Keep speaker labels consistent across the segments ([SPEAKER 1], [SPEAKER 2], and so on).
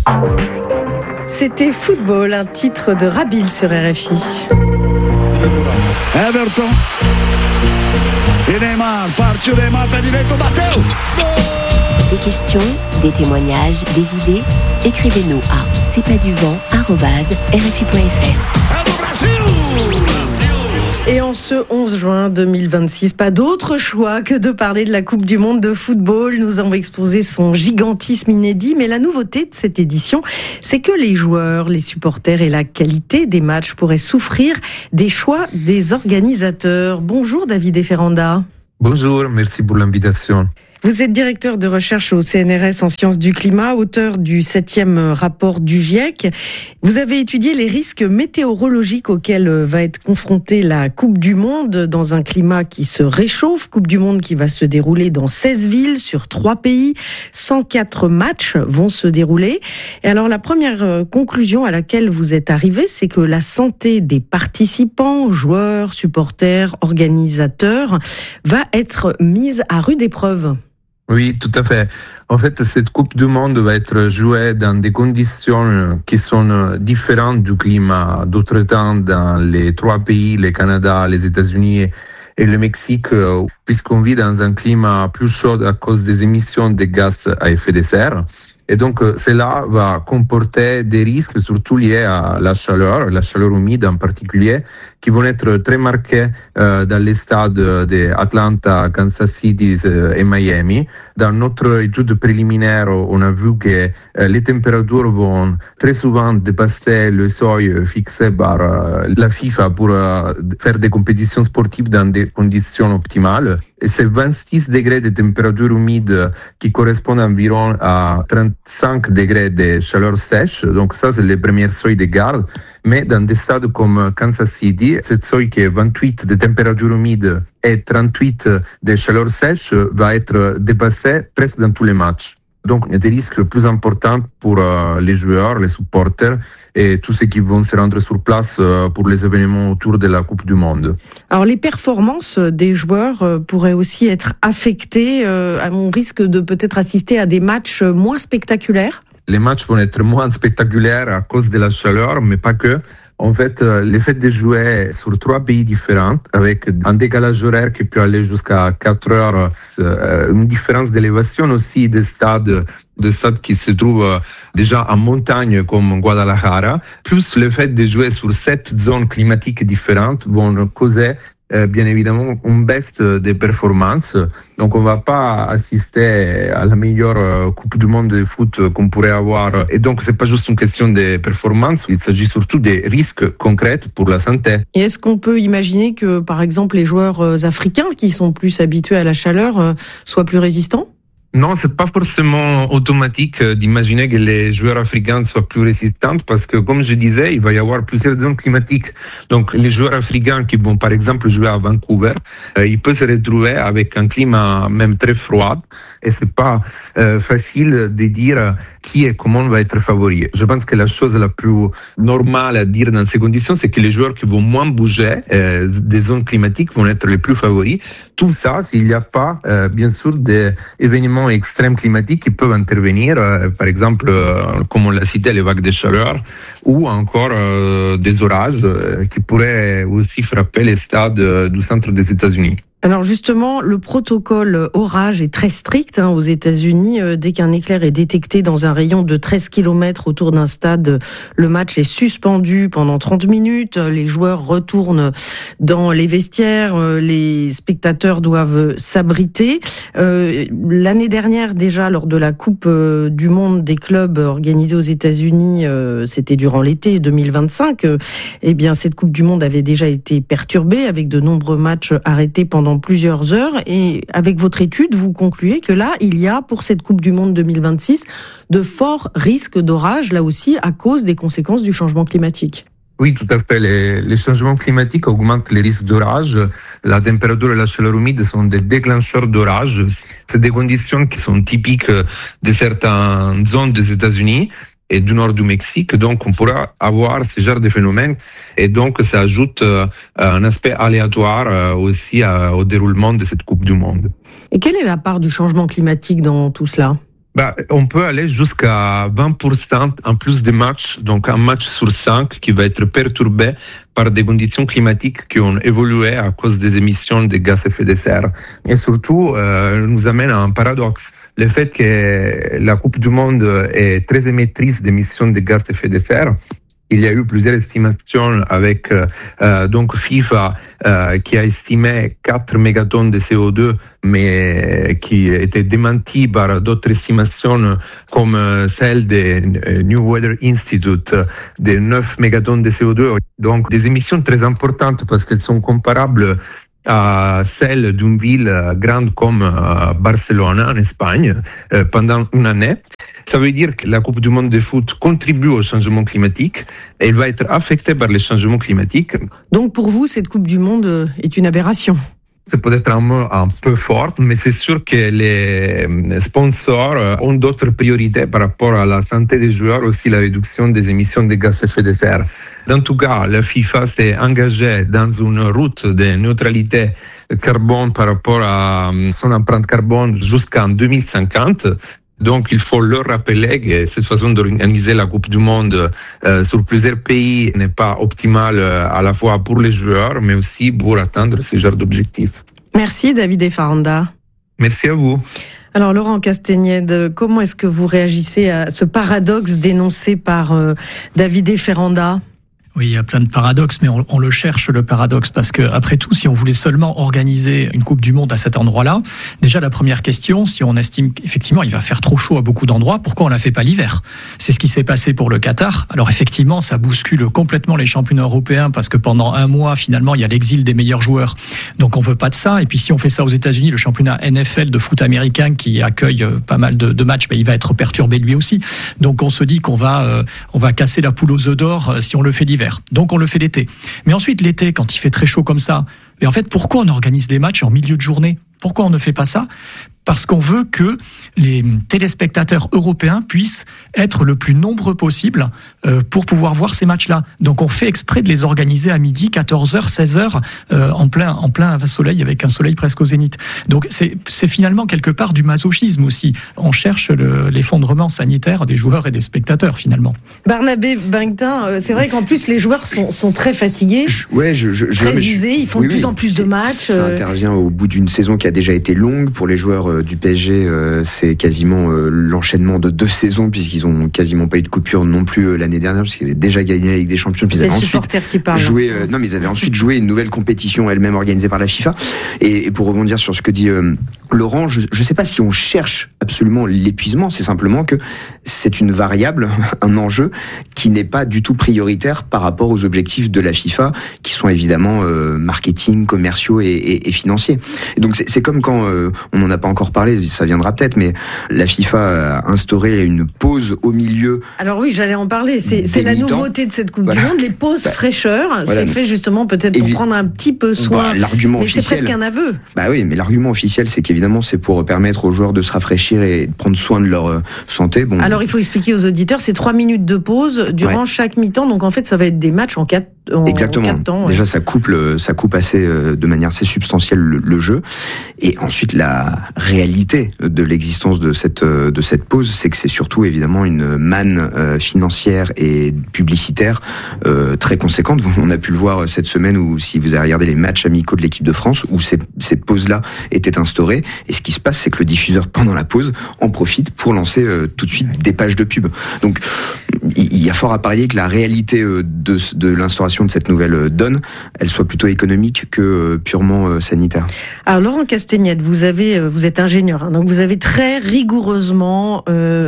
[SPEAKER 1] C'était Football, un titre de Rabil sur RFI.
[SPEAKER 2] Everton. Et Neymar, partiu Neymar, pé direito, bateu.
[SPEAKER 3] Des questions, des témoignages, des idées, écrivez-nous à cestpaduvant@rfi.fr.
[SPEAKER 1] Et en ce 11 juin 2026, pas d'autre choix que de parler de la Coupe du Monde de football. Nous avons exposé son gigantisme inédit, mais la nouveauté de cette édition, c'est que les joueurs, les supporters et la qualité des matchs pourraient souffrir des choix des organisateurs. Bonjour David Ferranda.
[SPEAKER 4] Bonjour, merci pour l'invitation.
[SPEAKER 1] Vous êtes directeur de recherche au CNRS en sciences du climat, auteur du 7e rapport du GIEC. Vous avez étudié les risques météorologiques auxquels va être confrontée la Coupe du Monde dans un climat qui se réchauffe. Coupe du Monde qui va se dérouler dans 16 villes sur 3 pays. 104 matchs vont se dérouler. Et alors la première conclusion à laquelle vous êtes arrivé, c'est que la santé des participants, joueurs, supporters, organisateurs, va être mise à rude épreuve.
[SPEAKER 4] Oui, tout à fait. En fait, cette Coupe du Monde va être jouée dans des conditions qui sont différentes du climat d'autres temps dans les 3 pays, le Canada, les États-Unis et le Mexique, puisqu'on vit dans un climat plus chaud à cause des émissions de gaz à effet de serre. Et donc, cela va comporter des risques, surtout liés à la chaleur humide en particulier, qui vont être très marqués dans les stades d'Atlanta, Kansas City et Miami. Dans notre étude préliminaire, on a vu que les températures vont très souvent dépasser le seuil fixé par la FIFA pour faire des compétitions sportives dans des conditions optimales. Et c'est 26 degrés de température humide qui correspondent environ à 35 degrés de chaleur sèche. Donc ça, c'est le premier seuil de garde. Mais dans des stades comme Kansas City, ce seuil qui est 28 de température humide et 38 de chaleur sèche va être dépassé presque dans tous les matchs. Donc, il y a des risques plus importants pour les joueurs, les supporters et tous ceux qui vont se rendre sur place pour les événements autour de la Coupe du Monde.
[SPEAKER 1] Alors, les performances des joueurs pourraient aussi être affectées. On risque de peut-être assister à des matchs moins spectaculaires.
[SPEAKER 4] Les matchs vont être moins spectaculaires à cause de la chaleur, mais pas que. En fait, le fait de jouer sur 3 pays différents, avec un décalage horaire qui peut aller jusqu'à 4 heures, une différence d'élévation aussi des stades qui se trouvent déjà en montagne comme Guadalajara, plus le fait de jouer sur 7 zones climatiques différentes vont causer bien évidemment une baisse des performances. Donc on va pas assister à la meilleure Coupe du Monde de foot qu'on pourrait avoir. Et donc c'est pas juste une question de performance, il s'agit surtout des risques concrets pour la santé.
[SPEAKER 1] Et est-ce qu'on peut imaginer que par exemple les joueurs africains qui sont plus habitués à la chaleur soient plus résistants ?
[SPEAKER 4] Non, c'est pas forcément automatique d'imaginer que les joueurs africains soient plus résistants parce que, comme je disais, il va y avoir plusieurs zones climatiques. Donc, les joueurs africains qui vont, par exemple, jouer à Vancouver, ils peuvent se retrouver avec un climat même très froid et c'est pas facile de dire qui et comment va être favori. Je pense que la chose la plus normale à dire dans ces conditions, c'est que les joueurs qui vont moins bouger des zones climatiques vont être les plus favoris. Tout ça, s'il n'y a pas, bien sûr, des événements extrêmes climatiques qui peuvent intervenir, par exemple, comme on l'a cité, les vagues de chaleur, ou encore des orages qui pourraient aussi frapper les stades du centre des États-Unis.
[SPEAKER 1] Alors justement, le protocole orage est très strict aux États-Unis. Dès qu'un éclair est détecté dans un rayon de 13 km autour d'un stade, le match est suspendu pendant 30 minutes. Les joueurs retournent dans les vestiaires. Les spectateurs doivent s'abriter. L'année dernière, déjà, lors de la Coupe du Monde des clubs organisée aux États-Unis, c'était durant l'été 2025, eh bien, cette Coupe du Monde avait déjà été perturbée avec de nombreux matchs arrêtés pendant plusieurs heures. Et avec votre étude, vous concluez que là, il y a pour cette Coupe du Monde 2026 de forts risques d'orage, là aussi, à cause des conséquences du changement climatique.
[SPEAKER 4] Oui, tout à fait. Les changements climatiques augmentent les risques d'orage. La température et la chaleur humide sont des déclencheurs d'orage. C'est des conditions qui sont typiques de certaines zones des États-Unis et du nord du Mexique. Donc, on pourra avoir ce genre de phénomène. Et donc, ça ajoute un aspect aléatoire aussi au déroulement de cette Coupe du Monde.
[SPEAKER 1] Et quelle est la part du changement climatique dans tout cela ?
[SPEAKER 4] On peut aller jusqu'à 20% en plus de matchs, donc un match sur 5 qui va être perturbé par des conditions climatiques qui ont évolué à cause des émissions de gaz à effet de serre. Et surtout, nous amène à un paradoxe. Le fait que la Coupe du Monde est très émettrice d'émissions de gaz à effet de serre, il y a eu plusieurs estimations avec donc FIFA qui a estimé 4 mégatonnes de CO2, mais qui était démentie par d'autres estimations comme celle de New Weather Institute de 9 mégatonnes de CO2. Donc des émissions très importantes parce qu'elles sont comparables à celle d'une ville grande comme Barcelone en Espagne pendant une année. Ça veut dire que la Coupe du Monde de foot contribue au changement climatique et elle va être affectée par les changements climatiques.
[SPEAKER 1] Donc pour vous, cette Coupe du Monde est une aberration?
[SPEAKER 4] C'est peut-être un mot un peu fort, mais c'est sûr que les sponsors ont d'autres priorités par rapport à la santé des joueurs, aussi la réduction des émissions de gaz à effet de serre. En tout cas, la FIFA s'est engagée dans une route de neutralité carbone par rapport à son empreinte carbone jusqu'en 2050. Donc, il faut leur rappeler que cette façon d'organiser la Coupe du Monde sur plusieurs pays n'est pas optimale à la fois pour les joueurs, mais aussi pour atteindre ce genre d'objectifs.
[SPEAKER 1] Merci Davide Ferranda.
[SPEAKER 4] Merci à vous.
[SPEAKER 1] Alors Laurent Castagnède, comment est-ce que vous réagissez à ce paradoxe dénoncé par Davide Ferranda ?
[SPEAKER 5] Oui, il y a plein de paradoxes, mais on le cherche, le paradoxe, parce que après tout, si on voulait seulement organiser une Coupe du Monde à cet endroit-là, déjà la première question, si on estime qu'effectivement il va faire trop chaud à beaucoup d'endroits, pourquoi on la fait pas l'hiver ? C'est ce qui s'est passé pour le Qatar. Alors effectivement, ça bouscule complètement les championnats européens, parce que pendant un mois, finalement, il y a l'exil des meilleurs joueurs. Donc on veut pas de ça. Et puis si on fait ça aux États-Unis, le championnat NFL de foot américain qui accueille pas mal de matchs, il va être perturbé lui aussi. Donc on se dit qu'on va casser la poule aux œufs d'or si on le fait l'hiver. Donc on le fait l'été. Mais ensuite l'été, quand il fait très chaud comme ça, mais en fait pourquoi on organise les matchs en milieu de journée ? Pourquoi on ne fait pas ça ? Parce qu'on veut que les téléspectateurs européens puissent être le plus nombreux possible pour pouvoir voir ces matchs-là. Donc on fait exprès de les organiser à midi, 14h, 16h, en plein soleil, avec un soleil presque au zénith. Donc c'est finalement quelque part du masochisme aussi. On cherche l'effondrement sanitaire des joueurs et des spectateurs finalement.
[SPEAKER 1] Barnabé Benguetin, c'est vrai qu'en plus les joueurs sont très fatigués, très usés, ils font de plus en plus de matchs.
[SPEAKER 6] Ça intervient au bout d'une saison qui a déjà été longue pour les joueurs du PSG, c'est quasiment l'enchaînement de 2 saisons puisqu'ils ont quasiment pas eu de coupure non plus l'année dernière puisqu'ils avaient déjà gagné la Ligue des Champions. Puis
[SPEAKER 1] c'est le supporter qui parle.
[SPEAKER 6] Non, mais ils avaient ensuite joué une nouvelle compétition elle-même organisée par la FIFA. Et pour rebondir sur ce que dit Laurent, je sais pas si on cherche absolument l'épuisement, c'est simplement que c'est une variable, un enjeu qui n'est pas du tout prioritaire par rapport aux objectifs de la FIFA qui sont évidemment marketing, commerciaux et financiers. Et donc c'est comme quand on n'en a pas encore parlé, ça viendra peut-être, mais la FIFA a instauré une pause au milieu.
[SPEAKER 1] Alors oui, j'allais en parler. C'est la nouveauté de cette Coupe du Monde, les pauses fraîcheur. C'est fait justement peut-être pour prendre un petit peu soin.
[SPEAKER 6] L'argument
[SPEAKER 1] mais
[SPEAKER 6] officiel,
[SPEAKER 1] c'est presque un aveu.
[SPEAKER 6] Oui, mais l'argument officiel, c'est qu'évidemment, c'est pour permettre aux joueurs de se rafraîchir et de prendre soin de leur santé. Bon.
[SPEAKER 1] Alors il faut expliquer aux auditeurs, c'est 3 minutes de pause durant chaque mi-temps. Donc en fait, ça va être des matchs en 4
[SPEAKER 6] Exactement.
[SPEAKER 1] 4 temps.
[SPEAKER 6] Déjà, ça coupe assez de manière assez substantielle le jeu. Et ensuite, la réalité de l'existence de cette pause, c'est que c'est surtout évidemment une manne financière et publicitaire très conséquente. On a pu le voir cette semaine, ou si vous avez regardé les matchs amicaux de l'équipe de France, où cette pause-là était instaurée. Et ce qui se passe, c'est que le diffuseur, pendant la pause, en profite pour lancer tout de suite des pages de pub. Donc, il y a fort à parier que la réalité de l'instauration de cette nouvelle donne, elle soit plutôt économique que purement sanitaire.
[SPEAKER 1] Alors Laurent Castagnède, vous êtes ingénieur, donc vous avez très rigoureusement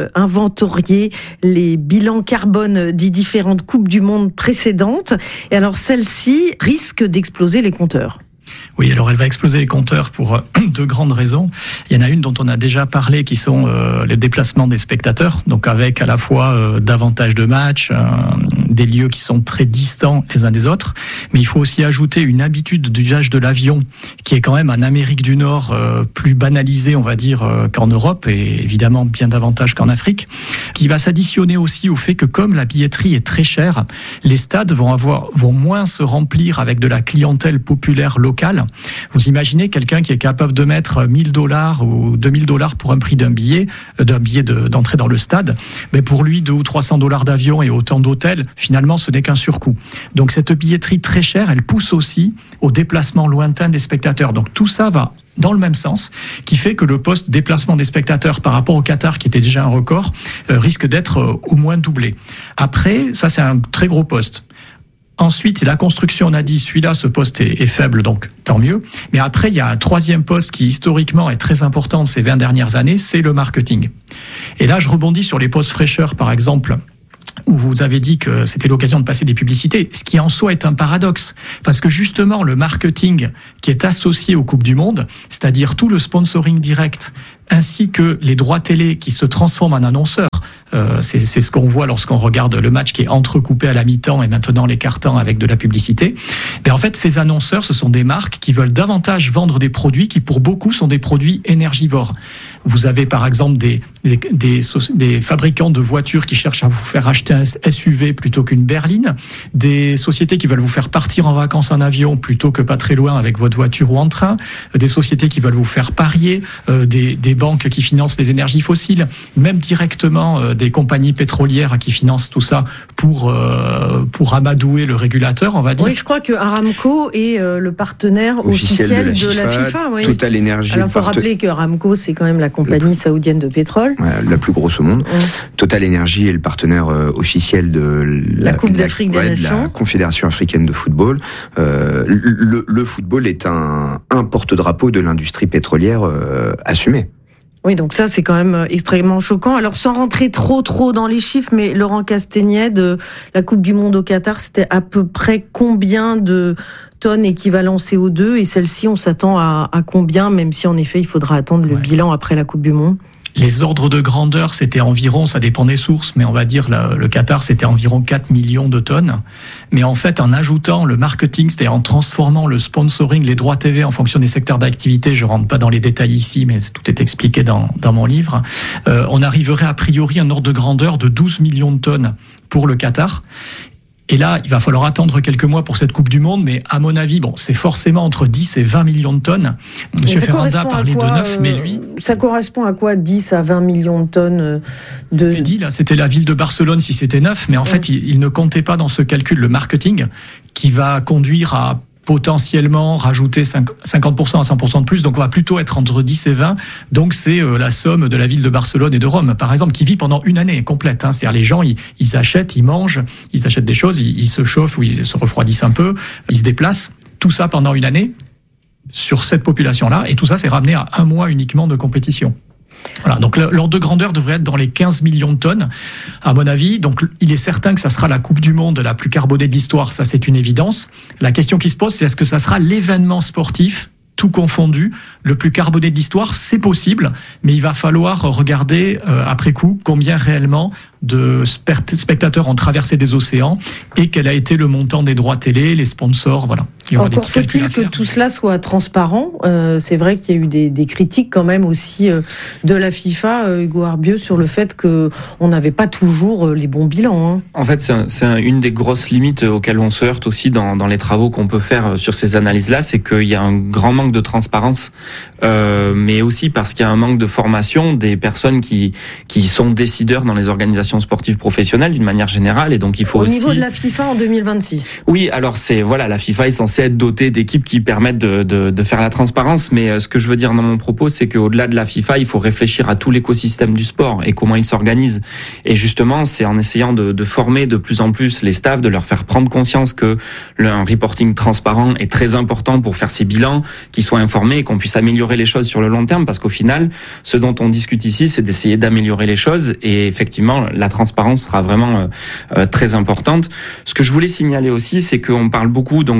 [SPEAKER 1] inventorié les bilans carbone des différentes coupes du monde précédentes. Et alors celle-ci risque d'exploser les compteurs.
[SPEAKER 5] Oui, alors elle va exploser les compteurs pour 2 grandes raisons. Il y en a une dont on a déjà parlé, qui sont les déplacements des spectateurs, donc avec à la fois davantage de matchs, des lieux qui sont très distants les uns des autres. Mais il faut aussi ajouter une habitude d'usage de l'avion qui est quand même en Amérique du Nord plus banalisée, on va dire, qu'en Europe, et évidemment bien davantage qu'en Afrique, qui va s'additionner aussi au fait que comme la billetterie est très chère, les stades vont moins se remplir avec de la clientèle populaire locale. Vous imaginez quelqu'un qui est capable de mettre $1,000 ou $2,000 pour un prix d'un billet d'entrée dans le stade, mais pour lui $200 ou $300 d'avion et autant d'hôtels, finalement ce n'est qu'un surcoût. Donc cette billetterie très chère, elle pousse aussi au déplacement lointain des spectateurs. Donc tout ça va dans le même sens, qui fait que le poste déplacement des spectateurs par rapport au Qatar, qui était déjà un record, risque d'être au moins doublé. Après, ça c'est un très gros poste. Ensuite, la construction, on a dit, celui-là, ce poste est faible, donc tant mieux. Mais après, il y a un troisième poste qui, historiquement, est très important ces 20 dernières années, c'est le marketing. Et là, je rebondis sur les postes fraîcheurs, par exemple, où vous avez dit que c'était l'occasion de passer des publicités, ce qui en soi est un paradoxe, parce que justement, le marketing qui est associé aux Coupes du Monde, c'est-à-dire tout le sponsoring direct, ainsi que les droits télé qui se transforment en annonceurs, c'est ce qu'on voit lorsqu'on regarde le match qui est entrecoupé à la mi-temps et maintenant les quarts-temps avec de la publicité. Mais en fait, ces annonceurs, ce sont des marques qui veulent davantage vendre des produits qui, pour beaucoup, sont des produits énergivores. Vous avez par exemple des fabricants de voitures qui cherchent à vous faire acheter un SUV plutôt qu'une berline, des sociétés qui veulent vous faire partir en vacances en avion plutôt que pas très loin avec votre voiture ou en train, des sociétés qui veulent vous faire parier, des banques qui financent les énergies fossiles, même directement des compagnies pétrolières qui financent tout ça pour amadouer le régulateur, on va dire.
[SPEAKER 1] Oui, je crois que Aramco est le partenaire officiel de la FIFA. Oui.
[SPEAKER 6] Total Energy.
[SPEAKER 1] Alors, il faut rappeler que Aramco, c'est quand même la compagnie saoudienne de pétrole.
[SPEAKER 6] Ouais, la plus grosse au monde. Total Energy est le partenaire officiel de
[SPEAKER 1] la Coupe d'Afrique des Nations.
[SPEAKER 6] De la Confédération africaine de football. Le football est un porte-drapeau de l'industrie pétrolière assumé.
[SPEAKER 1] Oui, donc ça, c'est quand même extrêmement choquant. Alors, sans rentrer trop dans les chiffres, mais Laurent Castagnède, la Coupe du Monde au Qatar, c'était à peu près combien de tonnes équivalent CO2 ? Et celle-ci, on s'attend à combien, même si en effet, il faudra attendre le bilan après la Coupe du Monde ?
[SPEAKER 5] Les ordres de grandeur, c'était environ, ça dépend des sources, mais on va dire le Qatar, c'était environ 4 millions de tonnes. Mais en fait, en ajoutant le marketing, c'est-à-dire en transformant le sponsoring, les droits TV en fonction des secteurs d'activité, je rentre pas dans les détails ici, mais tout est expliqué dans mon livre, on arriverait a priori à un ordre de grandeur de 12 millions de tonnes pour le Qatar. Et là, il va falloir attendre quelques mois pour cette Coupe du Monde, mais à mon avis, c'est forcément entre 10 et 20 millions de tonnes. Monsieur Ferranda parlait de 9, mais lui...
[SPEAKER 1] Ça correspond à quoi, 10 à 20 millions de tonnes de...
[SPEAKER 5] J'ai dit, là, c'était la ville de Barcelone si c'était 9, mais en fait, il ne comptait pas dans ce calcul le marketing qui va conduire à potentiellement rajouter 50% à 100% de plus, donc on va plutôt être entre 10 et 20, donc c'est la somme de la ville de Barcelone et de Rome, par exemple, qui vit pendant une année complète, hein. C'est-à-dire les gens, ils achètent, ils mangent, ils achètent des choses, ils se chauffent ou ils se refroidissent un peu, ils se déplacent, tout ça pendant une année, sur cette population-là, et tout ça c'est ramené à un mois uniquement de compétition. Voilà, donc l'ordre de grandeur devrait être dans les 15 millions de tonnes, à mon avis. Donc il est certain que ça sera la Coupe du Monde la plus carbonée de l'histoire, ça c'est une évidence. La question qui se pose, c'est est-ce que ça sera l'événement sportif, tout confondu, le plus carboné de l'histoire? C'est possible, mais il va falloir regarder après coup combien réellement de spectateurs ont traversé des océans et quel a été le montant des droits télé, les sponsors, voilà.
[SPEAKER 1] Encore faut-il que tout cela soit transparent. C'est vrai qu'il y a eu des critiques quand même aussi de la FIFA, Hugo Arbieu, sur le fait que on n'avait pas toujours les bons bilans. Hein.
[SPEAKER 7] En fait, c'est une des grosses limites auxquelles on se heurte aussi dans les travaux qu'on peut faire sur ces analyses-là, c'est qu'il y a un grand manque de transparence, mais aussi parce qu'il y a un manque de formation des personnes qui sont décideurs dans les organisations sportives professionnelles d'une manière générale, et donc il faut aussi...
[SPEAKER 1] Au niveau de la FIFA en 2026.
[SPEAKER 7] Oui, alors la FIFA est censée être dotée d'équipes qui permettent de faire la transparence, mais ce que je veux dire dans mon propos, c'est qu'au-delà de la FIFA, il faut réfléchir à tout l'écosystème du sport et comment il s'organise. Et justement, c'est en essayant de former de plus en plus les staffs, de leur faire prendre conscience que un reporting transparent est très important pour faire ces bilans, qu'ils soient informés et qu'on puisse améliorer les choses sur le long terme, parce qu'au final, ce dont on discute ici, c'est d'essayer d'améliorer les choses, et effectivement, la transparence sera vraiment très importante. Ce que je voulais signaler aussi, c'est qu'on parle beaucoup donc de la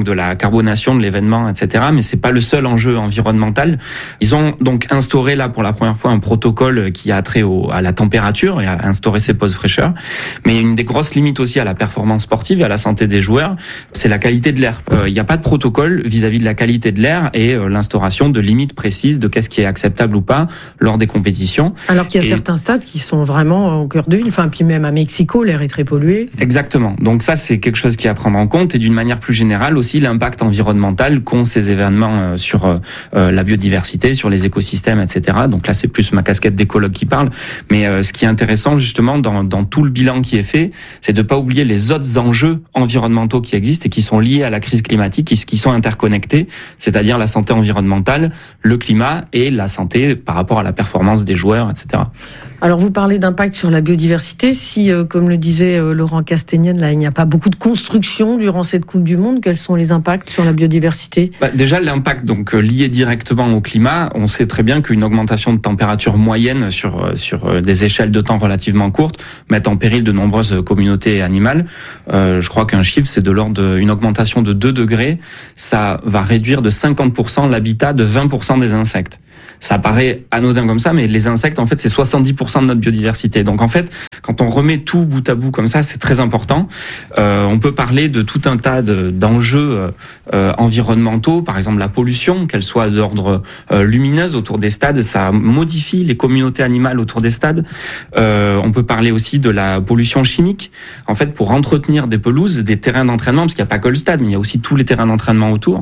[SPEAKER 7] décarbonation de l'événement, etc. Mais c'est pas le seul enjeu environnemental. Ils ont donc instauré là pour la première fois un protocole qui a trait à la température et a instauré ces pauses fraîcheur. Mais une des grosses limites aussi à la performance sportive et à la santé des joueurs, c'est la qualité de l'air. Il n'y a pas de protocole vis-à-vis de la qualité de l'air et l'instauration de limites précises de qu'est-ce qui est acceptable ou pas lors des compétitions.
[SPEAKER 1] Alors qu'il y a certains stades qui sont vraiment au cœur de ville, puis même à Mexico, l'air est très pollué.
[SPEAKER 7] Exactement. Donc ça, c'est quelque chose qui est à prendre en compte, et d'une manière plus générale aussi l'impact environnemental qu'ont ces événements sur la biodiversité, sur les écosystèmes, etc. Donc là, c'est plus ma casquette d'écologue qui parle. Mais ce qui est intéressant justement dans tout le bilan qui est fait, c'est de pas oublier les autres enjeux environnementaux qui existent et qui sont liés à la crise climatique, qui sont interconnectés, c'est-à-dire la santé environnementale, le climat et la santé par rapport à la performance des joueurs, etc.
[SPEAKER 1] Alors vous parlez d'impact sur la biodiversité. Si, comme le disait Laurent Castagnède, là, il n'y a pas beaucoup de construction durant cette Coupe du Monde, quels sont les impacts sur la biodiversité ?
[SPEAKER 7] Déjà, l'impact donc lié directement au climat, on sait très bien qu'une augmentation de température moyenne sur des échelles de temps relativement courtes met en péril de nombreuses communautés animales. Je crois qu'un chiffre, c'est de l'ordre d'une augmentation de 2 degrés. Ça va réduire de 50% l'habitat de 20% des insectes. Ça paraît anodin comme ça, mais les insectes, en fait, c'est 70% de notre biodiversité. Donc, en fait, quand on remet tout bout à bout comme ça, c'est très important. On peut parler de tout un tas d'enjeux environnementaux, par exemple la pollution, qu'elle soit d'ordre lumineuse autour des stades, ça modifie les communautés animales autour des stades. On peut parler aussi de la pollution chimique. En fait, pour entretenir des pelouses, des terrains d'entraînement, parce qu'il n'y a pas que le stade, mais il y a aussi tous les terrains d'entraînement autour.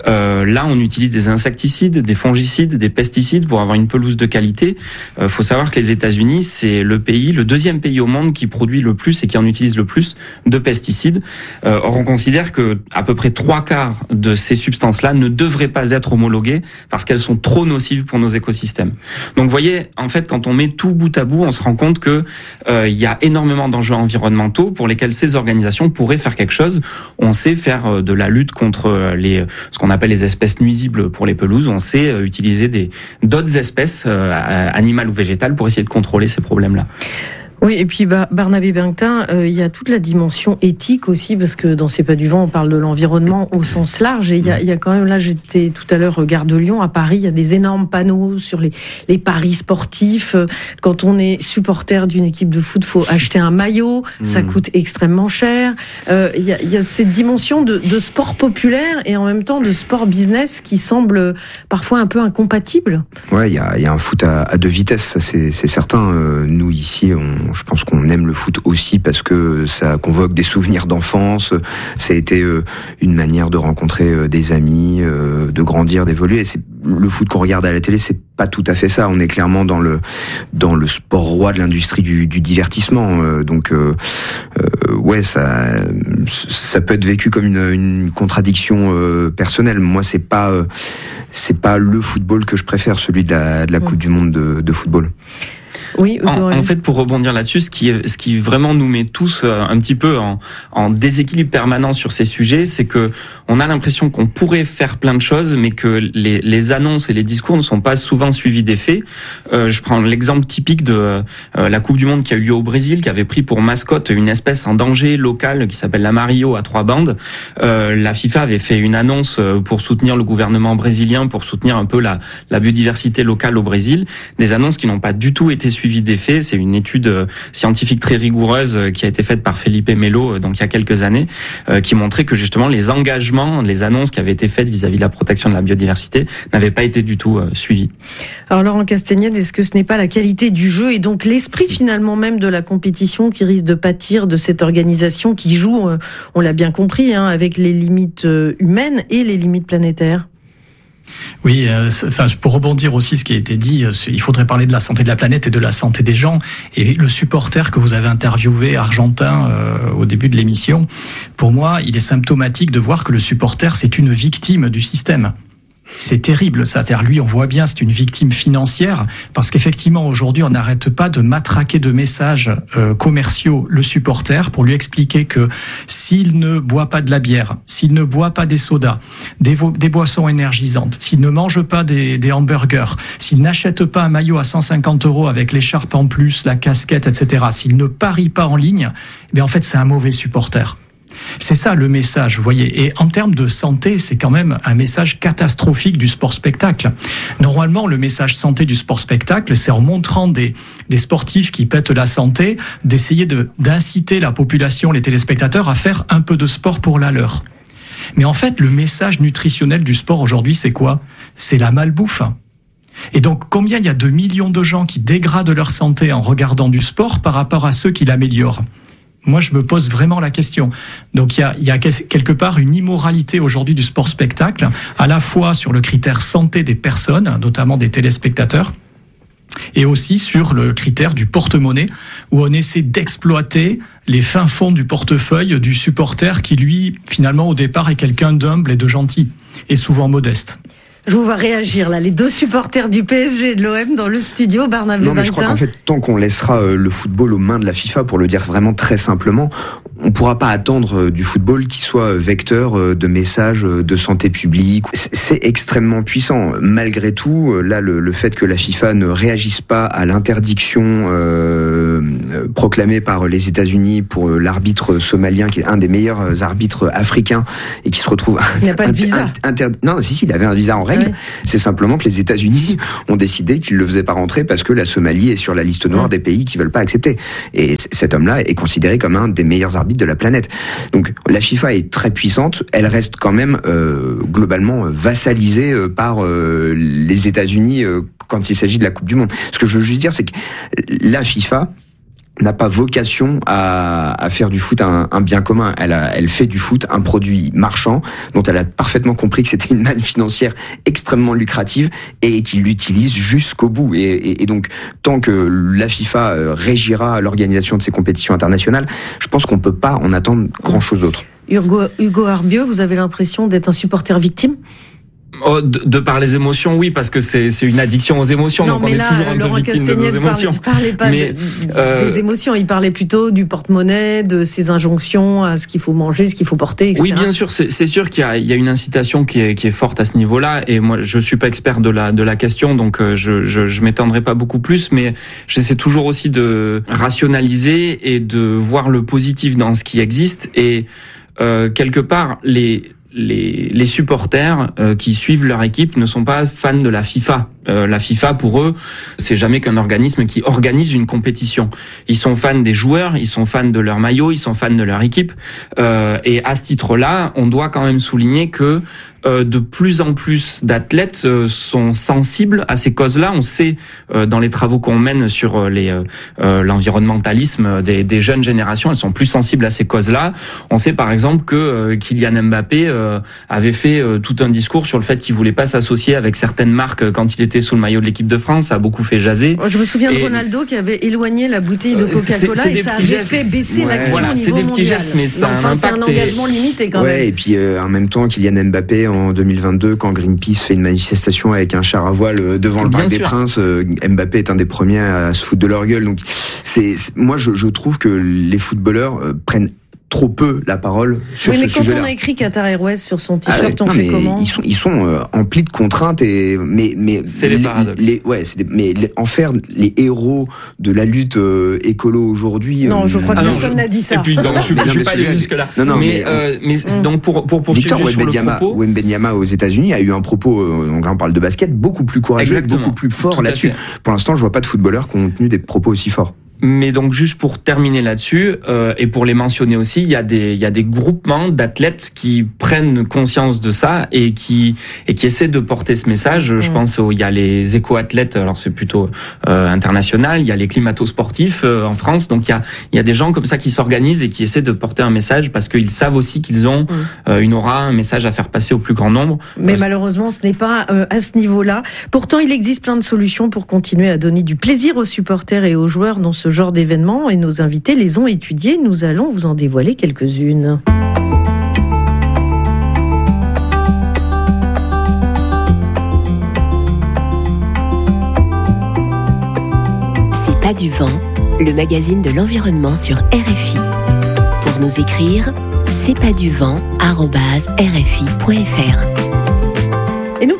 [SPEAKER 7] Là, on utilise des insecticides, des fongicides, des pesticides pour avoir une pelouse de qualité. Faut savoir que les États-Unis, c'est le deuxième pays au monde qui produit le plus et qui en utilise le plus de pesticides. Or, on considère que à peu près 3/4 de ces substances-là ne devraient pas être homologuées parce qu'elles sont trop nocives pour nos écosystèmes. Donc, vous voyez, en fait, quand on met tout bout à bout, on se rend compte que il y a énormément d'enjeux environnementaux pour lesquels ces organisations pourraient faire quelque chose. On sait faire de la lutte contre ce qu'on appelle les espèces nuisibles pour les pelouses. On sait utiliser d'autres espèces animales ou végétales pour essayer de contrôler ces problèmes-là.
[SPEAKER 1] Oui, et puis Barnabé Bengtin, il y a toute la dimension éthique aussi, parce que dans C'est pas du vent, on parle de l'environnement au sens large, et il y a quand même, là j'étais tout à l'heure gare de Lyon, à Paris, il y a des énormes panneaux sur les paris sportifs. Quand on est supporter d'une équipe de foot, faut acheter un maillot, ça coûte extrêmement cher. Il y a cette dimension de sport populaire et en même temps de sport business qui semble parfois un peu incompatible.
[SPEAKER 6] Ouais, il y a un foot à deux vitesses, ça c'est certain. Nous ici, je pense qu'on aime le foot aussi parce que ça convoque des souvenirs d'enfance. Ça a été une manière de rencontrer des amis, de grandir, d'évoluer. Le foot qu'on regarde à la télé, c'est pas tout à fait ça. On est clairement dans le sport roi de l'industrie du divertissement. Donc ouais, ça peut être vécu comme une contradiction personnelle. Moi, c'est pas le football que je préfère, celui de la Coupe du Monde de football.
[SPEAKER 1] Oui,
[SPEAKER 7] en fait, pour rebondir là-dessus, ce qui vraiment nous met tous un petit peu en déséquilibre permanent sur ces sujets, c'est que on a l'impression qu'on pourrait faire plein de choses, mais que les annonces et les discours ne sont pas souvent suivis des faits. Je prends l'exemple typique de la Coupe du Monde qui a eu lieu au Brésil, qui avait pris pour mascotte une espèce en danger locale qui s'appelle la Mario à 3 bandes. La FIFA avait fait une annonce pour soutenir le gouvernement brésilien, pour soutenir un peu la biodiversité locale au Brésil. Des annonces qui n'ont pas du tout été suivi des faits. C'est une étude scientifique très rigoureuse qui a été faite par Felipe Melo donc il y a quelques années, qui montrait que justement les engagements, les annonces qui avaient été faites vis-à-vis de la protection de la biodiversité n'avaient pas été du tout suivies.
[SPEAKER 1] Alors Laurent Castagnède, est-ce que ce n'est pas la qualité du jeu et donc l'esprit finalement même de la compétition qui risque de pâtir de cette organisation qui joue, on l'a bien compris, avec les limites humaines et les limites planétaires ?
[SPEAKER 5] Oui, pour rebondir aussi ce qui a été dit, il faudrait parler de la santé de la planète et de la santé des gens. Et le supporter que vous avez interviewé, argentin, au début de l'émission, pour moi, il est symptomatique de voir que le supporter, c'est une victime du système. C'est terrible, ça. C'est-à-dire, lui, on voit bien, c'est une victime financière, parce qu'effectivement, aujourd'hui, on n'arrête pas de matraquer de messages commerciaux le supporter pour lui expliquer que s'il ne boit pas de la bière, s'il ne boit pas des sodas, des boissons énergisantes, s'il ne mange pas des hamburgers, s'il n'achète pas un maillot à 150 € avec l'écharpe en plus, la casquette, etc., s'il ne parie pas en ligne, en fait, c'est un mauvais supporter. C'est ça le message, vous voyez. Et en termes de santé, c'est quand même un message catastrophique du sport-spectacle. Normalement, le message santé du sport-spectacle, c'est en montrant des sportifs qui pètent la santé, d'essayer d'inciter la population, les téléspectateurs, à faire un peu de sport pour la leur. Mais en fait, le message nutritionnel du sport aujourd'hui, c'est quoi ? C'est la malbouffe. Et donc, combien il y a de millions de gens qui dégradent leur santé en regardant du sport par rapport à ceux qui l'améliorent ? Moi, je me pose vraiment la question. Donc, il y a quelque part une immoralité aujourd'hui du sport-spectacle, à la fois sur le critère santé des personnes, notamment des téléspectateurs, et aussi sur le critère du porte-monnaie, où on essaie d'exploiter les fins fonds du portefeuille du supporter qui, lui, finalement, au départ, est quelqu'un d'humble et de gentil, et souvent modeste.
[SPEAKER 1] Je vous vois réagir là, les deux supporters du PSG et de l'OM dans le studio, Barnabé Baïta.
[SPEAKER 6] Non, mais je crois qu'en fait, tant qu'on laissera le football aux mains de la FIFA, pour le dire vraiment très simplement, on pourra pas attendre du football qui soit vecteur de messages de santé publique. C'est extrêmement puissant. Malgré tout, là, le fait que la FIFA ne réagisse pas à l'interdiction proclamée par les États-Unis pour l'arbitre somalien, qui est un des meilleurs arbitres africains et qui se retrouve...
[SPEAKER 1] Il n'a pas de visa.
[SPEAKER 6] Non, si, il avait un visa en règle. Ouais. C'est simplement que les États-Unis ont décidé qu'ils le faisaient pas rentrer parce que la Somalie est sur la liste noire des pays qui veulent pas accepter. Et cet homme-là est considéré comme un des meilleurs arbitres de la planète. Donc la FIFA est très puissante, elle reste quand même globalement vassalisée par les États-Unis quand il s'agit de la Coupe du Monde. Ce que je veux juste dire, c'est que la FIFA n'a pas vocation à faire du foot un bien commun. Elle fait du foot un produit marchand dont elle a parfaitement compris que c'était une manne financière extrêmement lucrative et qu'il l'utilise jusqu'au bout. Et donc, tant que la FIFA régira l'organisation de ces compétitions internationales, je pense qu'on peut pas en attendre grand-chose d'autre.
[SPEAKER 1] Hugo Arbieu, vous avez l'impression d'être un supporter victime ?
[SPEAKER 7] Oh, de par les émotions, oui, parce que c'est une addiction aux émotions, non, donc on est toujours un peu victime de nos émotions.
[SPEAKER 1] Il parlait pas des émotions, il parlait plutôt du porte-monnaie, de ses injonctions à ce qu'il faut manger, ce qu'il faut porter, etc.
[SPEAKER 7] Oui, bien sûr, c'est sûr qu'il y a une incitation qui est forte à ce niveau-là, et moi je suis pas expert de la question, donc je m'étendrai pas beaucoup plus, mais j'essaie toujours aussi de rationaliser et de voir le positif dans ce qui existe, et quelque part les supporters qui suivent leur équipe ne sont pas fans de la FIFA. La FIFA, pour eux, c'est jamais qu'un organisme qui organise une compétition. Ils sont fans des joueurs, ils sont fans de leur maillot, ils sont fans de leur équipe. Et à ce titre-là, on doit quand même souligner que de plus en plus d'athlètes sont sensibles à ces causes-là. On sait dans les travaux qu'on mène sur l'environnementalisme des jeunes générations, elles sont plus sensibles à ces causes-là. On sait par exemple que Kylian Mbappé avait fait tout un discours sur le fait qu'il voulait pas s'associer avec certaines marques quand il était sous le maillot de l'équipe de France. Ça a beaucoup fait jaser.
[SPEAKER 1] Je me souviens de Ronaldo qui avait éloigné la bouteille de Coca-Cola et ça avait fait baisser l'action au niveau mondial.
[SPEAKER 7] C'est des petits gestes, mais ça a un impact.
[SPEAKER 1] C'est un engagement limité quand même.
[SPEAKER 6] Et puis en même temps, Kylian Mbappé en 2022, quand Greenpeace fait une manifestation avec un char à voile devant le Parc des Princes, Mbappé est un des premiers à se foutre de leur gueule. Donc moi je trouve que les footballeurs prennent trop peu la parole sur ce sujet-là.
[SPEAKER 1] Mais quand on a écrit Qatar Airways sur son t-shirt, on fait comment ?
[SPEAKER 6] Ils sont emplis de contraintes mais
[SPEAKER 7] c'est les paradoxes.
[SPEAKER 6] En faire les héros de la lutte écolo aujourd'hui.
[SPEAKER 1] Non, je crois que personne n'a dit ça.
[SPEAKER 7] Et puis je suis pas allé jusque là. Mais donc pour poursuivre sur le propos,
[SPEAKER 6] Wembanyama aux États-Unis a eu un propos, donc là on parle de basket, beaucoup plus courageux, beaucoup plus fort là-dessus. Pour l'instant, je vois pas de footballeurs qui ont tenu des propos aussi forts.
[SPEAKER 7] Mais donc juste pour terminer là-dessus et pour les mentionner aussi, il y a des groupements d'athlètes qui prennent conscience de ça et qui essaient de porter ce message. Je pense il y a les éco-athlètes, alors c'est plutôt international, il y a les climato-sportifs en France. Donc il y a des gens comme ça qui s'organisent et qui essaient de porter un message parce qu'ils savent aussi qu'ils ont une aura, un message à faire passer au plus grand nombre.
[SPEAKER 1] Mais malheureusement, ce n'est pas à ce niveau-là. Pourtant, il existe plein de solutions pour continuer à donner du plaisir aux supporters et aux joueurs dans ce genre d'événements, et nos invités les ont étudiés. Nous allons vous en dévoiler quelques-unes.
[SPEAKER 3] C'est pas du vent, le magazine de l'environnement sur RFI. Pour nous écrire, c'est pas du vent @rfi.fr.
[SPEAKER 1] Et nous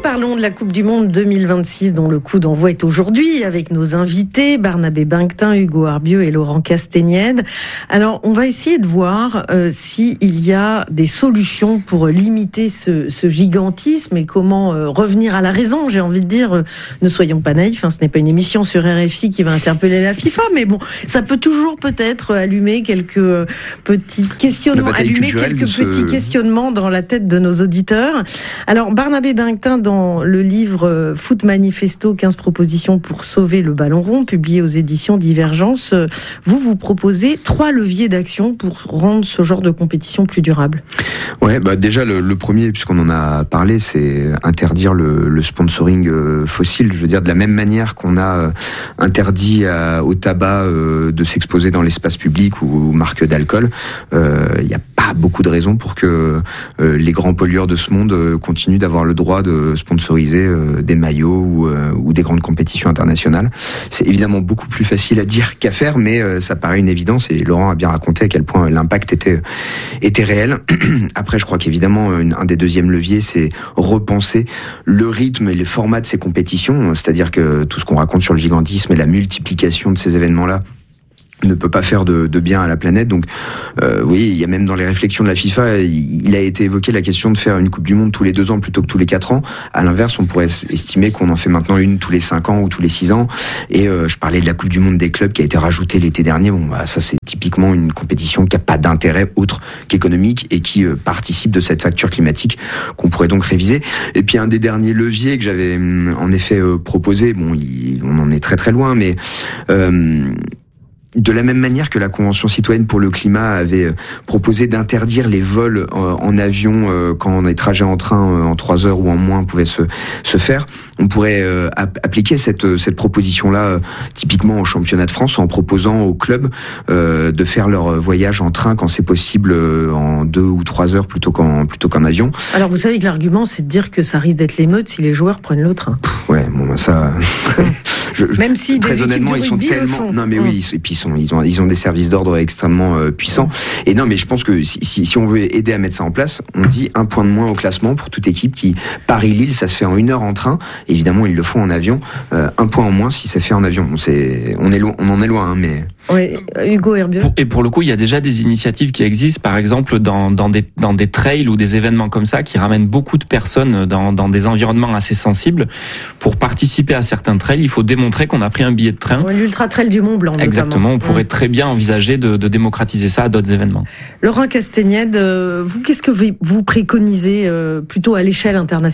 [SPEAKER 1] parlons de la Coupe du Monde 2026 dont le coup d'envoi est aujourd'hui avec nos invités Barnabé Binquetin, Hugo Arbieu et Laurent Castagnède. Alors, on va essayer de voir s'il y a des solutions pour limiter ce gigantisme et comment revenir à la raison. J'ai envie de dire, ne soyons pas naïfs, ce n'est pas une émission sur RFI qui va interpeller la FIFA, mais bon, ça peut toujours peut-être allumer quelques petits questionnements, petits questionnements dans la tête de nos auditeurs. Alors, Barnabé Binquetin, dans le livre Foot Manifesto, 15 propositions pour sauver le ballon rond, publié aux éditions Divergence, vous proposez 3 leviers d'action pour rendre ce genre de compétition plus durable.
[SPEAKER 6] Ouais, déjà le premier, puisqu'on en a parlé, c'est interdire le sponsoring fossile. Je veux dire, de la même manière qu'on a interdit au tabac de s'exposer dans l'espace public ou aux marques d'alcool, il n'y a pas beaucoup de raisons pour que les grands pollueurs de ce monde continuent d'avoir le droit de sponsoriser des maillots ou des grandes compétitions internationales. C'est évidemment beaucoup plus facile à dire qu'à faire, mais ça paraît une évidence, et Laurent a bien raconté à quel point l'impact était réel. Après, je crois qu'évidemment, un des deuxièmes leviers, c'est repenser le rythme et les formats de ces compétitions, c'est-à-dire que tout ce qu'on raconte sur le gigantisme et la multiplication de ces événements-là ne peut pas faire de bien à la planète. Donc, oui, il y a même dans les réflexions de la FIFA, il a été évoqué la question de faire une Coupe du Monde tous les 2 ans plutôt que tous les 4 ans. À l'inverse, on pourrait estimer qu'on en fait maintenant une tous les 5 ans ou tous les 6 ans. Et je parlais de la Coupe du Monde des clubs qui a été rajoutée l'été dernier. Bon, ça c'est typiquement une compétition qui n'a pas d'intérêt autre qu'économique et qui participe de cette facture climatique qu'on pourrait donc réviser. Et puis un des derniers leviers que j'avais en effet proposé, bon, on en est très très loin, mais de la même manière que la Convention citoyenne pour le climat avait proposé d'interdire les vols en avion quand les trajets en train en 3 heures ou en moins pouvaient se faire, on pourrait appliquer cette proposition-là typiquement au championnat de France en proposant aux clubs de faire leur voyage en train quand c'est possible en 2 ou 3 heures plutôt qu'en avion.
[SPEAKER 1] Alors vous savez que l'argument c'est de dire que ça risque d'être l'émeute si les joueurs prennent le train.
[SPEAKER 6] Ouais, bon ça...
[SPEAKER 1] Même si
[SPEAKER 6] très
[SPEAKER 1] des
[SPEAKER 6] honnêtement,
[SPEAKER 1] équipes de rugby
[SPEAKER 6] ils sont tellement...
[SPEAKER 1] le font.
[SPEAKER 6] Non mais oui, et puis ils ont des services d'ordre extrêmement puissants. Et non, mais je pense que si on veut aider à mettre ça en place, on dit 1 point de moins au classement pour toute équipe qui Paris-Lille, ça se fait en 1 heure en train. Évidemment, ils le font en avion. 1 point en moins si ça fait en avion. On en est loin, mais...
[SPEAKER 1] Oui, Hugo Herbieu.
[SPEAKER 7] Et pour le coup, il y a déjà des initiatives qui existent, par exemple dans des trails ou des événements comme ça, qui ramènent beaucoup de personnes dans des environnements assez sensibles. Pour participer à certains trails, il faut démontrer qu'on a pris un billet de train.
[SPEAKER 1] L'Ultra Trail du Mont Blanc, notamment.
[SPEAKER 7] Exactement, on pourrait très bien envisager de démocratiser ça à d'autres événements.
[SPEAKER 1] Laurent Castagnède, vous, qu'est-ce que vous préconisez plutôt à l'échelle internationale ?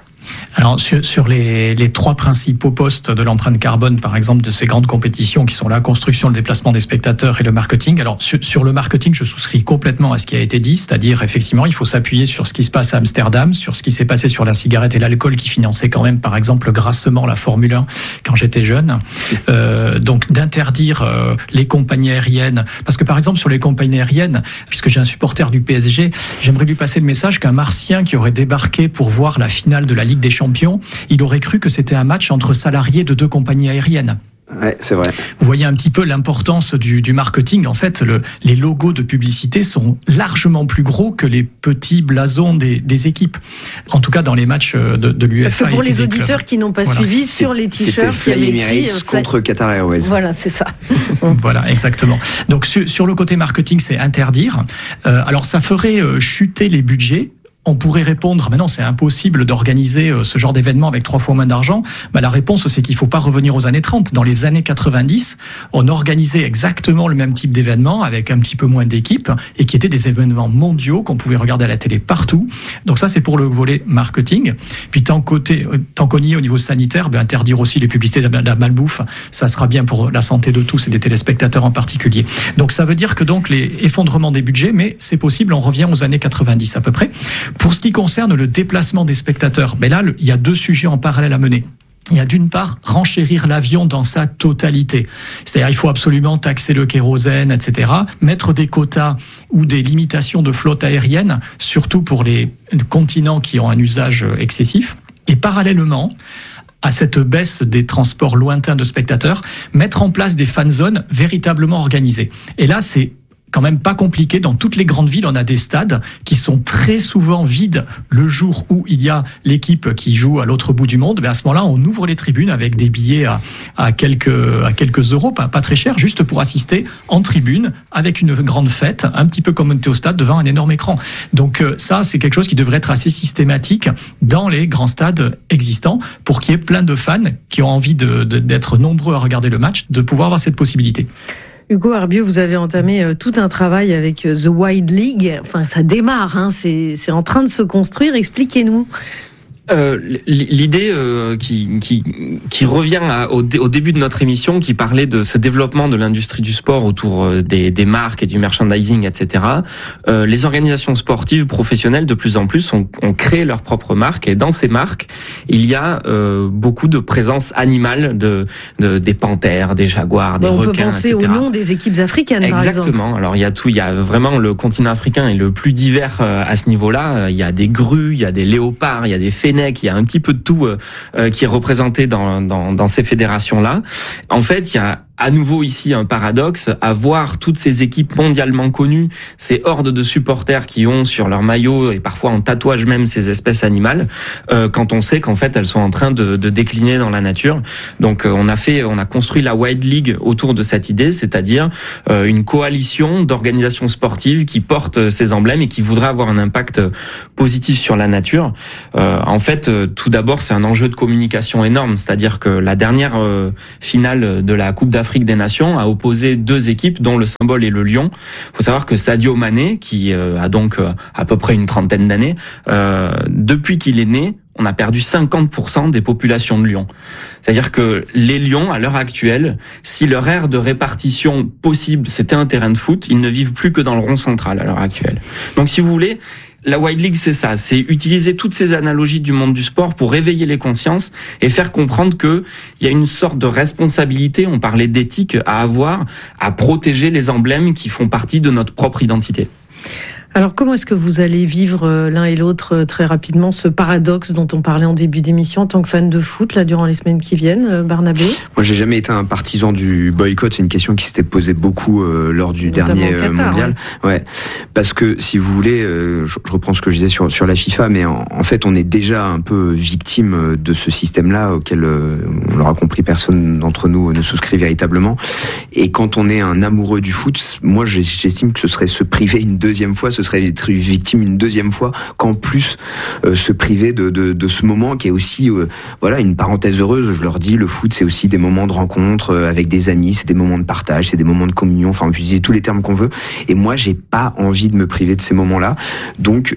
[SPEAKER 5] Alors sur les 3 principaux postes de l'empreinte carbone, par exemple, de ces grandes compétitions qui sont la construction, le déplacement des spectateurs et le marketing. Alors sur le marketing, je souscris complètement à ce qui a été dit, c'est-à-dire effectivement, il faut s'appuyer sur ce qui se passe à Amsterdam, sur ce qui s'est passé sur la cigarette et l'alcool qui finançait quand même, par exemple, grassement la Formule 1 quand j'étais jeune. Donc d'interdire les compagnies aériennes, parce que par exemple sur les compagnies aériennes, puisque j'ai un supporter du PSG, j'aimerais lui passer le message qu'un Martien qui aurait débarqué pour voir la finale de la Ligue des Champions, il aurait cru que c'était un match entre salariés de 2 compagnies aériennes.
[SPEAKER 6] Ouais, c'est vrai.
[SPEAKER 5] Vous voyez un petit peu l'importance du marketing. En fait, les logos de publicité sont largement plus gros que les petits blasons des équipes. En tout cas, dans les matchs de l'UEFA.
[SPEAKER 1] Parce que pour les auditeurs qui n'ont pas suivi, sur les t-shirts,
[SPEAKER 6] il y avait Emirates contre Qatar Airways.
[SPEAKER 1] Voilà, c'est ça.
[SPEAKER 5] Voilà, exactement. Donc sur le côté marketing, c'est interdire. Alors ça ferait chuter les budgets. On pourrait répondre, mais non, c'est impossible d'organiser ce genre d'événement avec 3 fois moins d'argent. La réponse, c'est qu'il ne faut pas revenir aux années 30. Dans les années 90, on organisait exactement le même type d'événement avec un petit peu moins d'équipes et qui étaient des événements mondiaux qu'on pouvait regarder à la télé partout. Donc ça, c'est pour le volet marketing. Puis tant qu'on y est au niveau sanitaire, interdire aussi les publicités de la malbouffe, ça sera bien pour la santé de tous et des téléspectateurs en particulier. Donc ça veut dire que donc les effondrements des budgets, mais c'est possible, on revient aux années 90 à peu près. Pour ce qui concerne le déplacement des spectateurs, là, il y a 2 sujets en parallèle à mener. Il y a d'une part renchérir l'avion dans sa totalité. C'est-à-dire il faut absolument taxer le kérosène, etc. Mettre des quotas ou des limitations de flotte aérienne, surtout pour les continents qui ont un usage excessif. Et parallèlement à cette baisse des transports lointains de spectateurs, mettre en place des fan zones véritablement organisées. Et là, c'est quand même pas compliqué. Dans toutes les grandes villes, on a des stades qui sont très souvent vides le jour où il y a l'équipe qui joue à l'autre bout du monde. À ce moment-là, on ouvre les tribunes avec des billets à quelques euros, pas très cher, juste pour assister en tribune avec une grande fête, un petit peu comme on était au stade devant un énorme écran. Donc ça, c'est quelque chose qui devrait être assez systématique dans les grands stades existants pour qu'il y ait plein de fans qui ont envie d'être nombreux à regarder le match, de pouvoir avoir cette possibilité.
[SPEAKER 1] Hugo Arbieu, vous avez entamé tout un travail avec The Wide League. Enfin, ça démarre, c'est en train de se construire. Expliquez-nous.
[SPEAKER 7] L'idée qui revient au début de notre émission, qui parlait de ce développement de l'industrie du sport autour des marques et du merchandising, etc. Les organisations sportives professionnelles de plus en plus ont créé leurs propres marques, et dans ces marques, il y a beaucoup de présence animale des panthères, des jaguars, des requins, etc.
[SPEAKER 1] On peut penser au nom des équipes africaines, par exemple.
[SPEAKER 7] Exactement. Alors il y a vraiment le continent africain est le plus divers à ce niveau-là. Il y a des grues, il y a des léopards, il y a des fennecs, il y a un petit peu de tout qui est représenté dans ces fédérations-là. En fait, il y a à nouveau ici un paradoxe à voir toutes ces équipes mondialement connues, ces hordes de supporters qui ont sur leur maillot et parfois en tatouage même ces espèces animales, quand on sait qu'en fait elles sont en train de décliner dans la nature. Donc on a construit la Wide League autour de cette idée, c'est-à-dire une coalition d'organisations sportives qui portent ces emblèmes et qui voudraient avoir un impact positif sur la nature. En fait, tout d'abord, c'est un enjeu de communication énorme, c'est-à-dire que la dernière finale de la Coupe d'Afrique des Nations a opposé deux équipes dont le symbole est le lion. Il faut savoir que Sadio Mané, qui a donc à peu près une trentaine d'années, depuis qu'il est né, on a perdu 50% des populations de lions. C'est-à-dire que les lions, à l'heure actuelle, si leur aire de répartition possible, c'était un terrain de foot, ils ne vivent plus que dans le rond central à l'heure actuelle. Donc si vous voulez, la Wide League, c'est ça, c'est utiliser toutes ces analogies du monde du sport pour éveiller les consciences et faire comprendre que il y a une sorte de responsabilité, on parlait d'éthique, à avoir, à protéger les emblèmes qui font partie de notre propre identité.
[SPEAKER 1] Alors comment est-ce que vous allez vivre l'un et l'autre très rapidement ce paradoxe dont on parlait en début d'émission en tant que fan de foot là durant les semaines qui viennent, Barnabé?
[SPEAKER 6] Moi, j'ai jamais été un partisan du boycott. C'est une question qui s'était posée beaucoup lors du dernier Qatar, mondial. Ouais, parce que si vous voulez, je reprends ce que je disais sur la FIFA, mais en fait, on est déjà un peu victime de ce système-là auquel on l'aura compris, personne d'entre nous ne souscrit véritablement. Et quand on est un amoureux du foot, moi, j'estime que ce serait se priver une deuxième fois, ce serait être victime une deuxième fois, qu'en plus se priver de ce moment qui est aussi voilà, une parenthèse heureuse. Je leur dis, le foot, c'est aussi des moments de rencontre avec des amis, c'est des moments de partage, c'est des moments de communion, enfin on peut utiliser tous les termes qu'on veut, et moi j'ai pas envie de me priver de ces moments-là. Donc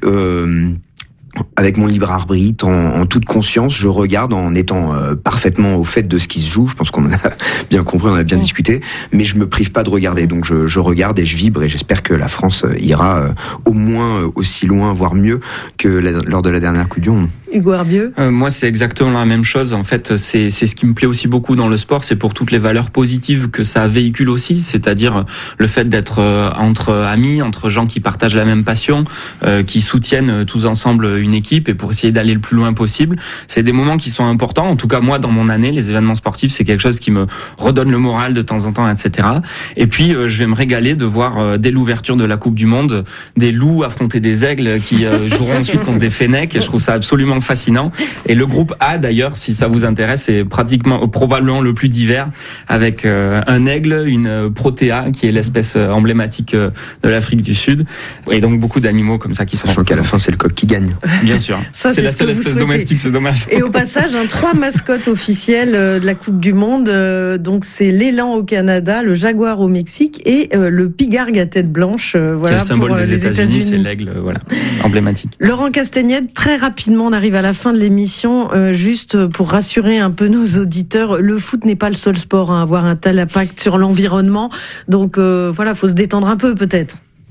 [SPEAKER 6] avec mon libre arbitre, en toute conscience, je regarde en étant parfaitement au fait de ce qui se joue. Je pense qu'on en a bien compris, on a bien discuté, mais je me prive pas de regarder. Donc je regarde et je vibre, et j'espère que la France ira au moins aussi loin, voire mieux que lors de la dernière Coupe du Monde.
[SPEAKER 1] Hugo Arbieu.
[SPEAKER 7] Moi, c'est exactement la même chose. En fait, c'est ce qui me plaît aussi beaucoup dans le sport, c'est pour toutes les valeurs positives que ça véhicule aussi, c'est-à-dire le fait d'être entre amis, entre gens qui partagent la même passion, qui soutiennent tous ensemble une équipe, et pour essayer d'aller le plus loin possible. C'est des moments qui sont importants. En tout cas, moi, dans mon année, les événements sportifs, c'est quelque chose qui me redonne le moral de temps en temps, etc. Et puis, je vais me régaler de voir, dès l'ouverture de la Coupe du Monde, des loups affronter des aigles qui joueront ensuite contre des fennecs. Et je trouve ça absolument fascinant. Et le groupe A, d'ailleurs, si ça vous intéresse, c'est probablement le plus divers, avec un aigle, une protéa, qui est l'espèce emblématique de l'Afrique du Sud. Et donc, beaucoup d'animaux comme ça qui sont...
[SPEAKER 6] Sachant qu'à la fin, c'est le coq qui gagne.
[SPEAKER 7] Bien sûr.
[SPEAKER 1] Ça,
[SPEAKER 7] c'est la seule espèce domestique, c'est dommage.
[SPEAKER 1] Et au passage, 3 mascottes officielles de la Coupe du Monde. Donc c'est l'élan au Canada, le jaguar au Mexique et le pigargue à tête blanche. Voilà,
[SPEAKER 7] c'est le symbole des États-Unis, c'est l'aigle, voilà, emblématique.
[SPEAKER 1] Laurent Castagnette, très rapidement, on arrive à la fin de l'émission. Juste pour rassurer un peu nos auditeurs, le foot n'est pas le seul sport à avoir un tel impact sur l'environnement. Donc voilà, faut se détendre un peu peut-être.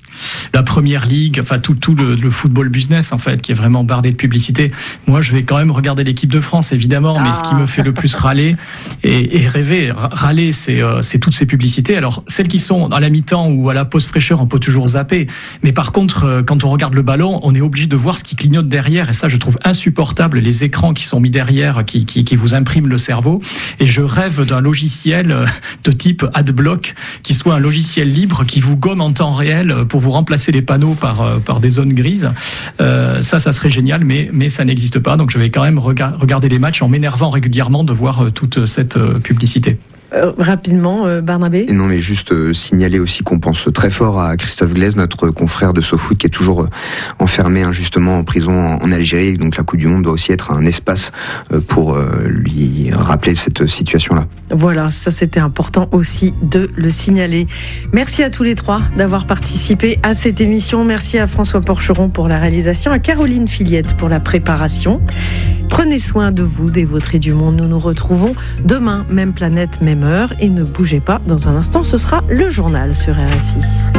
[SPEAKER 5] la Première Ligue, enfin tout le football business en fait, qui est vraiment bardé de publicité. Moi, je vais quand même regarder l'équipe de France, évidemment, mais ce qui me fait le plus râler et râler, c'est toutes ces publicités. Alors, celles qui sont à la mi-temps ou à la pause fraîcheur, on peut toujours zapper. Mais par contre, quand on regarde le ballon, on est obligé de voir ce qui clignote derrière. Et ça, je trouve insupportable, les écrans qui sont mis derrière, qui vous impriment le cerveau. Et je rêve d'un logiciel de type Adblock, qui soit un logiciel libre, qui vous gomme en temps réel pour vous remplacer les panneaux par des zones grises. Ça serait génial, mais ça n'existe pas. Donc je vais quand même regarder les matchs en m'énervant régulièrement de voir toute cette publicité.
[SPEAKER 1] Rapidement, Barnabé.
[SPEAKER 6] Et non, mais juste signaler aussi qu'on pense très fort à Christophe Glaise, notre confrère de SoFoot, qui est toujours enfermé injustement en prison en Algérie. Donc la Coupe du Monde doit aussi être un espace pour lui rappeler cette situation-là.
[SPEAKER 1] Voilà, ça c'était important aussi de le signaler. Merci à tous les trois d'avoir participé à cette émission. Merci à François Porcheron pour la réalisation, à Caroline Filiette pour la préparation. Prenez soin de vous, des vôtres et du monde. Nous nous retrouvons demain, même planète, même heure. Et ne bougez pas, dans un instant, ce sera le journal sur RFI.